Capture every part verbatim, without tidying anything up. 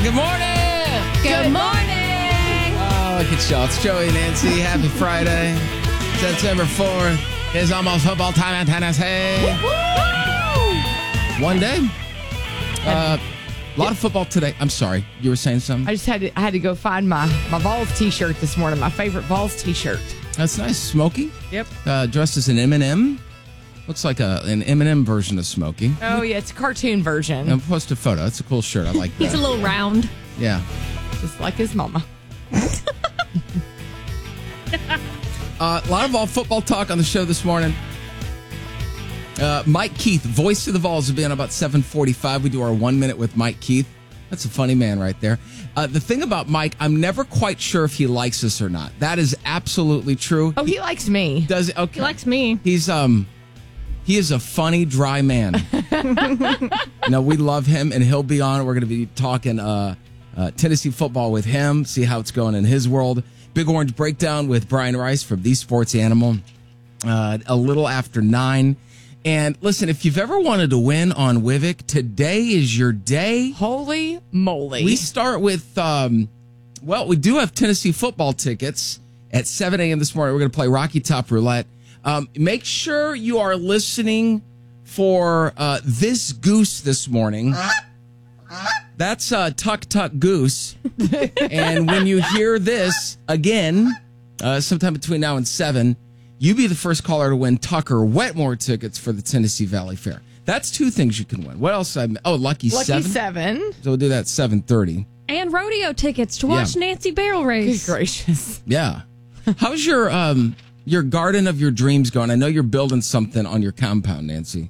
Good morning. Good morning. Oh, look at y'all. It's Joey and Nancy. Happy Friday. September fourth is almost football time in Tennessee. One day. Uh, a lot of football today. I'm sorry. You were saying something? I just had to, I had to go find my, my Vols t-shirt this morning, my favorite Vols t-shirt. That's nice. Smokey. Yep. Uh, dressed as an M and M. Looks like a, an M and M version of Smokey. Oh, yeah. It's a cartoon version. I'll post a photo. It's a cool shirt. I like that. He's a little round. Yeah. Just like his mama. Uh, a lot of all football talk on the show this morning. Uh, Mike Keith, voice of the Vols, will be on about seven forty-five. We do our one minute with Mike Keith. That's a funny man right there. Uh, the thing about Mike, I'm never quite sure if he likes us or not. That is absolutely true. Oh, he likes me. Does it? Okay. He likes me. He's um, he is a funny, dry man. No, we love him, and he'll be on. We're going to be talking uh, uh, Tennessee football with him. See how it's going in his world. Big Orange Breakdown with Brian Rice from The Sports Animal. Uh, a little after nine. And listen, if you've ever wanted to win on Wivik, today is your day. Holy moly. We start with, um, well, we do have Tennessee football tickets at seven a.m. this morning. We're going to play Rocky Top Roulette. Um, make sure you are listening for uh, This Goose this morning. That's uh, Tuck Tuck Goose. And when you hear this again, uh, sometime between now and seven, you be the first caller to win Tucker Wetmore tickets for the Tennessee Valley Fair. That's two things you can win. What else? I oh, Lucky, Lucky Seven. seven. So we'll do that at seven thirty. And rodeo tickets to watch Yeah. Nancy barrel Good race. gracious. Yeah. How's your um your garden of your dreams going? I know you're building something on your compound, Nancy.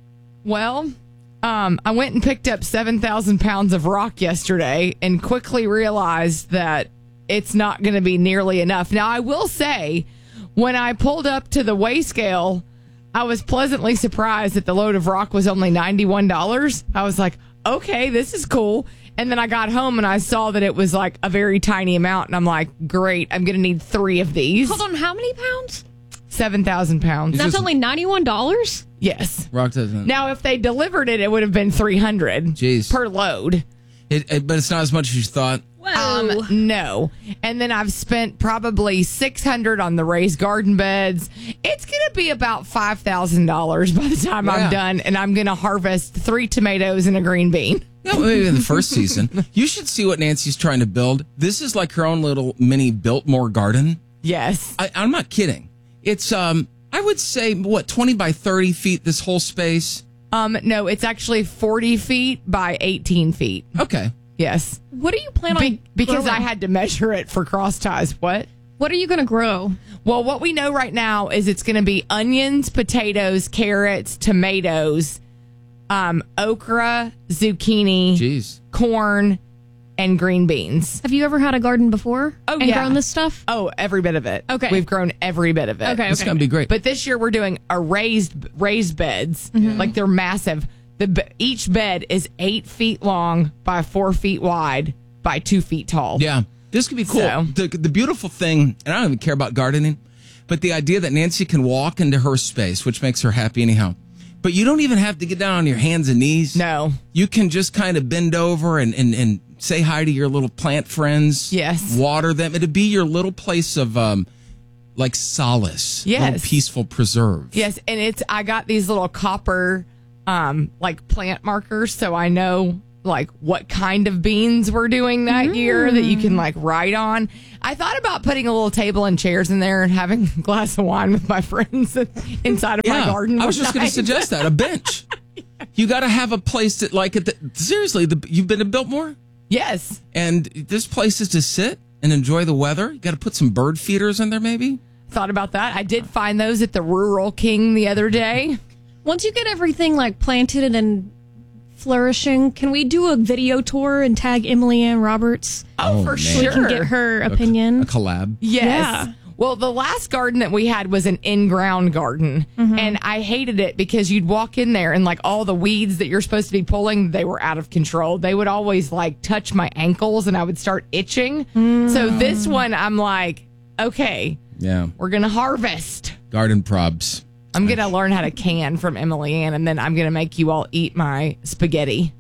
Well, um, I went and picked up seven thousand pounds of rock yesterday and quickly realized that it's not going to be nearly enough. Now, I will say, when I pulled up to the weigh scale, I was pleasantly surprised that the load of rock was only ninety-one dollars. I was like, okay, this is cool. And then I got home and I saw that it was like a very tiny amount. And I'm like, great, I'm going to need three of these. Hold on, how many pounds? seven thousand pounds. That's just- only ninety-one dollars? Yes. Rock doesn't. Now, if they delivered it, it would have been three hundred Jeez. per load. It, it, but it's not as much as you thought. Whoa. Um, no. And then I've spent probably six hundred on the raised garden beds. It's going to be about five thousand dollars by the time Yeah. I'm done, and I'm going to harvest three tomatoes and a green bean. Yeah, maybe in the first season. You should see what Nancy's trying to build. This is like her own little mini Biltmore garden. Yes. I, I'm not kidding. It's, um, I would say, what, twenty by thirty feet, this whole space? Um, no, it's actually forty feet by eighteen feet. Okay. Yes. What do you plan on Be- because growing? I had to measure it for cross ties. What? What are you going to grow? Well, what we know right now is it's going to be onions, potatoes, carrots, tomatoes, um, okra, zucchini, Jeez. corn, and green beans. Have you ever had a garden before? Oh, and yeah. grown this stuff? Oh, every bit of it. Okay. We've grown every bit of it. Okay. It's going to be great. But this year we're doing a raised raised beds. Like they're massive. The be- each bed is eight feet long by four feet wide by two feet tall. Yeah, this could be cool. So- The, the beautiful thing, and I don't even care about gardening, but the idea that Nancy can walk into her space, which makes her happy anyhow. But you don't even have to get down on your hands and knees. No. You can just kind of bend over and, and, and say hi to your little plant friends. Yes. Water them. It'd be your little place of um, like solace. Yes. Little peaceful preserve. Yes, and it's I got these little copper um like plant markers so I know like what kind of beans we're doing that year that you can like write on. I thought about putting a little table and chairs in there and having a glass of wine with my friends inside of my Yeah, garden. I was one just going to night. suggest that. A bench. You got to have a place that, like, at the, seriously, the, you've been to Biltmore? Yes. And this place is to sit and enjoy the weather. You got to put some bird feeders in there, maybe. Thought about that. I did find those at the Rural King the other day. Once you get everything like planted and flourishing, can we do a video tour and tag Emily Ann Roberts? Oh, Oh, for man. So we sure. can get her opinion. A collab. Yes. Yeah. Well, the last garden that we had was an in-ground garden, and I hated it because you'd walk in there and like all the weeds that you're supposed to be pulling, they were out of control. They would always like touch my ankles, and I would start itching. So this one, I'm like, okay, Yeah. we're gonna harvest. Garden probs. I'm gonna learn how to can from Emily Ann, and then I'm gonna make you all eat my spaghetti.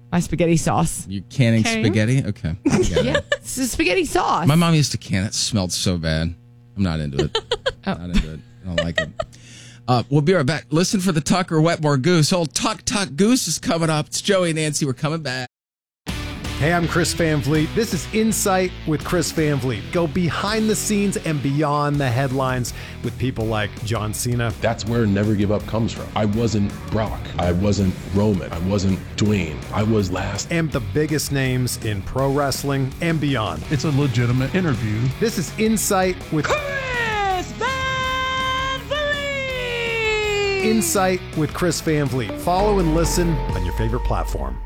my spaghetti sauce. You canning Okay. spaghetti? Okay. I get it. Yeah, it's a spaghetti sauce. My mom used to can it. It smelled so bad. I'm not into it. Oh. Not into it. I don't like it. Uh, we'll be right back. Listen for the Tucker Wetmore Goose. Old Tuck Tuck Goose is coming up. It's Joey and Nancy. We're coming back. Hey, I'm Chris Van Vliet. This is Insight with Chris Van Vliet. Go behind the scenes and beyond the headlines with people like John Cena. That's where Never Give Up comes from. I wasn't Brock. I wasn't Roman. I wasn't Dwayne. I was last. And the biggest names in pro wrestling and beyond. It's a legitimate interview. This is Insight with Chris Van Vliet. Insight with Chris Van Vliet. Follow and listen on your favorite platform.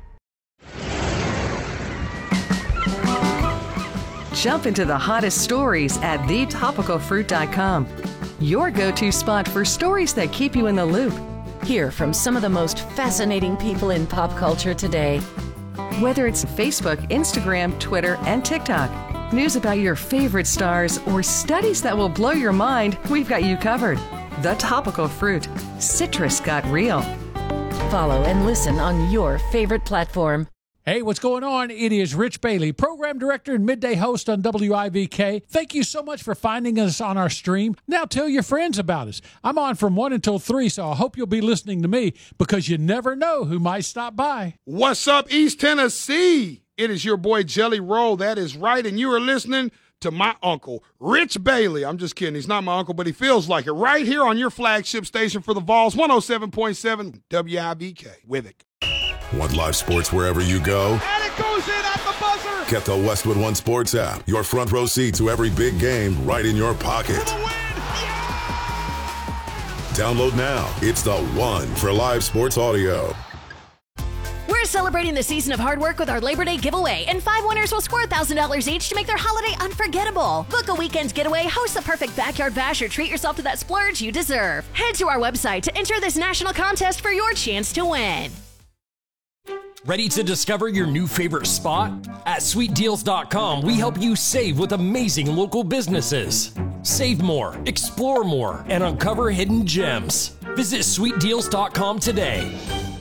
Jump into the hottest stories at the topical fruit dot com. Your go-to spot for stories that keep you in the loop. Hear from some of the most fascinating people in pop culture today. Whether it's Facebook, Instagram, Twitter, and TikTok, news about your favorite stars, or studies that will blow your mind, we've got you covered. The Topical Fruit. Citrus got real. Follow and listen on your favorite platform. Hey, what's going on? It is Rich Bailey, program director and midday host on W I V K. Thank you so much for finding us on our stream. Now tell your friends about us. I'm on from one until three, so I hope you'll be listening to me because you never know who might stop by. What's up, East Tennessee? It is your boy Jelly Roll. That is right, and you are listening to my uncle, Rich Bailey. I'm just kidding. He's not my uncle, but he feels like it. Right here on your flagship station for the Vols, one oh seven point seven W I V K. With it. Want live sports wherever you go? And it goes in at the buzzer. Get the Westwood One Sports app. Your front row seat to every big game right in your pocket. Yeah! Download now. It's the one for live sports audio. We're celebrating the season of hard work with our Labor Day giveaway, and five winners will score one thousand dollars each to make their holiday unforgettable. Book a weekend getaway, host the perfect backyard bash, or treat yourself to that splurge you deserve. Head to our website to enter this national contest for your chance to win. Ready to discover your new favorite spot? At sweet deals dot com, we help you save with amazing local businesses. Save more, explore more, and uncover hidden gems. Visit sweet deals dot com today.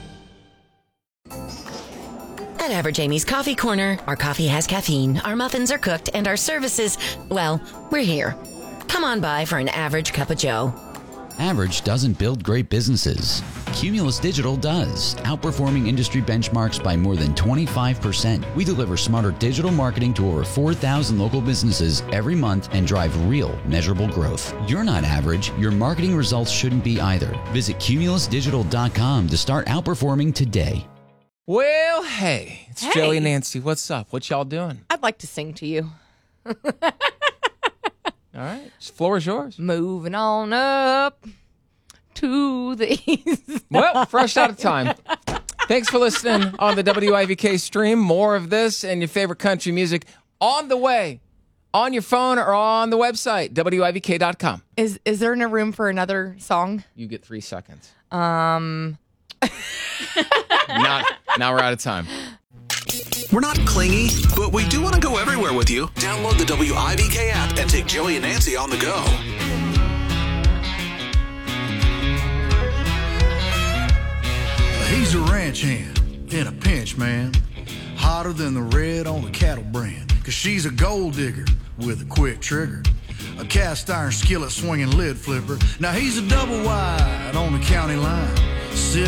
At Average Amy's Coffee Corner, our coffee has caffeine, our muffins are cooked, and our services, well, we're here. Come on by for an average cup of joe. Average doesn't build great businesses. Cumulus Digital does, outperforming industry benchmarks by more than twenty-five percent. We deliver smarter digital marketing to over four thousand local businesses every month and drive real, measurable growth. You're not average. Your marketing results shouldn't be either. Visit cumulus digital dot com to start outperforming today. Well, hey, it's Hey. Joey and Nancy. What's up? What y'all doing? I'd like to sing to you. All right, the floor is yours. Moving on up to the east. Well, fresh out of time. Thanks for listening on the W I V K stream. More of this and your favorite country music on the way, on your phone or on the website, W I V K dot com. Is is there no room for another song? You get three seconds. Um. Not, now we're out of time. We're not clingy, but we do want to go everywhere with you. Download the W I V K app and take Joey and Nancy on the go. He's a ranch hand in a pinch, man. Hotter than the red on the cattle brand. Cause she's a gold digger with a quick trigger. A cast iron skillet swinging lid flipper. Now he's a double wide on the county line. Sit